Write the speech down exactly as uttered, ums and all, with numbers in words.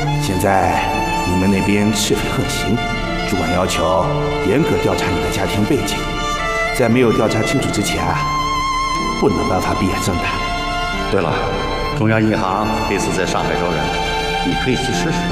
现在你们那边赤匪横行，主管要求严格调查你的家庭背景，在没有调查清楚之前啊，不能颁发毕业证的。 对了，中央银行这次在上海招人，你可以去试试。